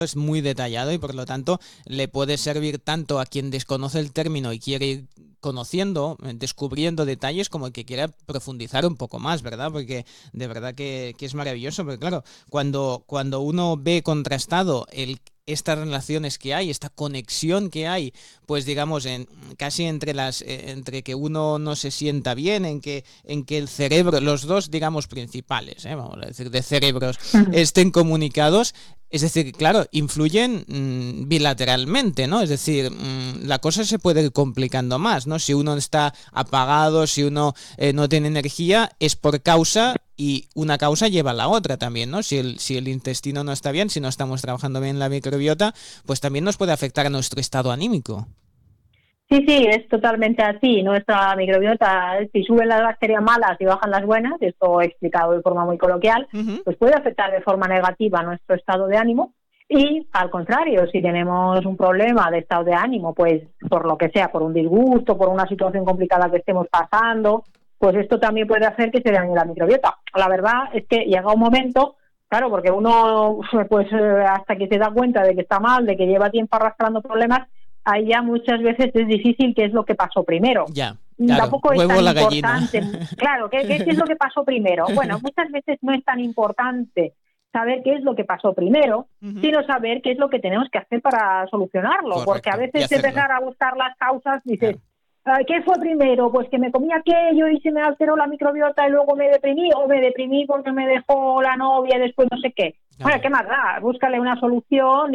es muy detallado y por lo tanto le puede servir tanto a quien desconoce el término y quiere ir conociendo, descubriendo detalles, como el que quiera profundizar un poco más, ¿verdad? Porque de verdad que es maravilloso, porque claro, cuando uno ve contrastado estas relaciones que hay, esta conexión que hay, pues digamos, casi entre que uno no se sienta bien, en que el cerebro, los dos, digamos, principales, vamos a decir, de cerebros, estén comunicados. Es decir, claro, influyen bilateralmente, ¿no? Es decir, la cosa se puede ir complicando más, ¿no? Si uno está apagado, si uno no tiene energía, es por causa, y una causa lleva a la otra también, ¿no? Si el intestino no está bien, si no estamos trabajando bien la microbiota, pues también nos puede afectar a nuestro estado anímico. Sí, sí, es totalmente así. Nuestra microbiota, si suben las bacterias malas y bajan las buenas, esto he explicado de forma muy coloquial, Uh-huh. pues puede afectar de forma negativa nuestro estado de ánimo. Y al contrario, si tenemos un problema de estado de ánimo, pues por lo que sea, por un disgusto, por una situación complicada que estemos pasando, pues esto también puede hacer que se dañe la microbiota. La verdad es que llega un momento, claro, porque uno pues hasta que se da cuenta de que está mal, de que lleva tiempo arrastrando problemas, ahí ya muchas veces es difícil qué es lo que pasó primero. Ya, claro, Tampoco es huevo o tan la gallina. importante, claro, ¿qué es lo que pasó primero? Bueno, muchas veces no es tan importante saber qué es lo que pasó primero, Uh-huh. sino saber qué es lo que tenemos que hacer para solucionarlo, porque a Correcto, y veces hacerlo. empezar a buscar las causas, dices, Claro. ¿qué fue primero? Pues que me comí aquello y se me alteró la microbiota y luego me deprimí, o me deprimí porque me dejó la novia y después no sé qué. Bueno, Claro. ¿qué más da? Búscale una solución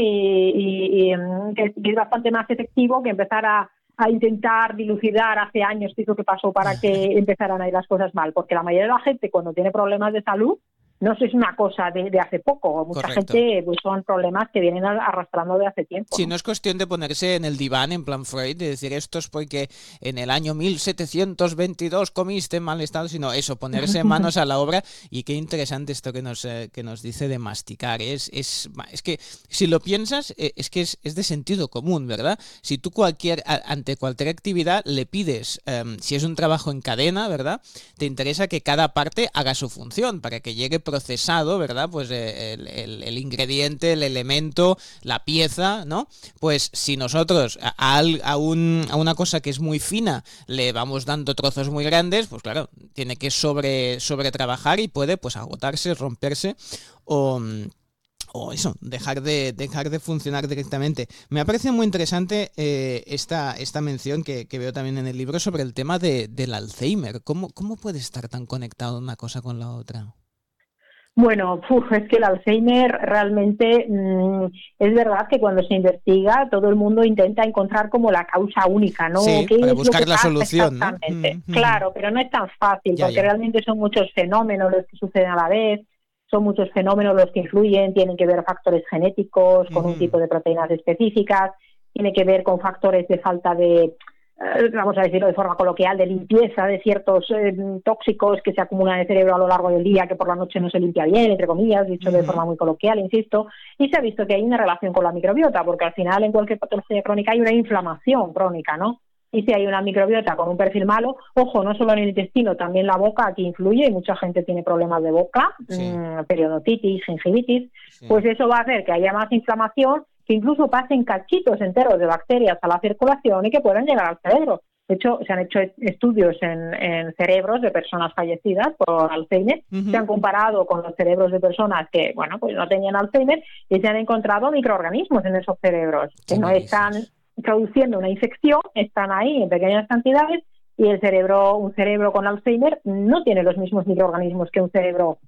que es bastante más efectivo que empezar a intentar dilucidar hace años qué es lo que pasó para que empezaran a ir las cosas mal. Porque la mayoría de la gente cuando tiene problemas de salud no es una cosa de hace poco. Mucha Correcto. gente pues son problemas que vienen arrastrando de hace tiempo, Si ¿no? no es cuestión de ponerse en el diván en plan Freud, de decir esto es porque en el año 1722 comiste en mal estado, sino eso, ponerse manos a la obra. Y qué interesante esto que nos dice de masticar. Es que si lo piensas, es que es de sentido común, ¿verdad? Si tú ante cualquier actividad le pides, si es un trabajo en cadena, ¿verdad? Te interesa que cada parte haga su función para que llegue procesado, ¿verdad? Pues el ingrediente, el elemento, la pieza, ¿no? Pues si nosotros a una cosa que es muy fina le vamos dando trozos muy grandes, pues claro, tiene que sobre trabajar y puede pues agotarse, romperse o eso, dejar de funcionar directamente. Me ha parecido muy interesante esta mención que veo también en el libro sobre el tema del Alzheimer. ¿Cómo puede estar tan conectado una cosa con la otra? Bueno, es que el Alzheimer realmente es verdad que cuando se investiga todo el mundo intenta encontrar como la causa única, ¿no? Sí, ¿Qué para es lo buscar que la pasa solución, ¿no? exactamente? Claro, pero no es tan fácil Ya, porque ya. realmente son muchos fenómenos los que suceden a la vez, son muchos fenómenos los que influyen, tienen que ver factores genéticos con un tipo de proteínas específicas, tiene que ver con factores de falta de vamos a decirlo de forma coloquial, de limpieza de ciertos tóxicos que se acumulan en el cerebro a lo largo del día, que por la noche no se limpia bien, entre comillas, dicho de forma muy coloquial, insisto, y se ha visto que hay una relación con la microbiota, porque al final en cualquier patología crónica hay una inflamación crónica, ¿no? Y si hay una microbiota con un perfil malo, ojo, no solo en el intestino, también la boca aquí influye, y mucha gente tiene problemas de boca, Sí, periodontitis, gingivitis, pues sí. eso va a hacer que haya más inflamación, que incluso pasen cachitos enteros de bacterias a la circulación y que puedan llegar al cerebro. De hecho, se han hecho estudios en cerebros de personas fallecidas por Alzheimer, se han comparado con los cerebros de personas que, bueno, pues no tenían Alzheimer y se han encontrado microorganismos en esos cerebros que ¿Qué no me están dices? produciendo una infección, están ahí en pequeñas cantidades y un cerebro con Alzheimer no tiene los mismos microorganismos que un cerebro,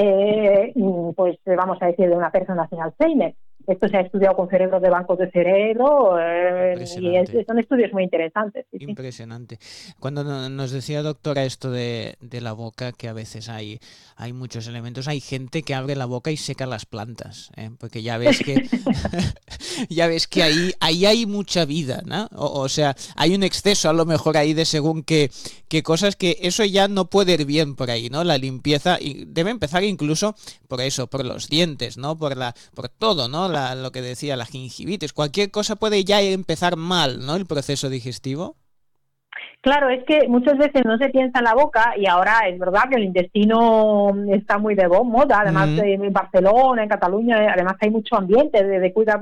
pues vamos a decir, de una persona sin Alzheimer. Esto se ha estudiado con cerebros de bancos de cerebro Impresionante. son estudios muy interesantes. Sí, sí. Impresionante. Cuando nos decía doctora esto de la boca, que a veces hay muchos elementos, hay gente que abre la boca y seca las plantas, ¿eh? Porque ya ves que ahí hay mucha vida, ¿no? O sea, hay un exceso a lo mejor ahí de según qué cosas, que eso ya no puede ir bien por ahí, ¿no? La limpieza y debe empezar incluso por eso, por los dientes, ¿no? Por todo, ¿no? Lo que decía, la gingivitis, cualquier cosa puede ya empezar mal, ¿no? El proceso digestivo. Claro, es que muchas veces no se piensa en la boca y ahora es verdad que el intestino está muy de moda, además en Barcelona, en Cataluña, además hay mucho ambiente de cuidar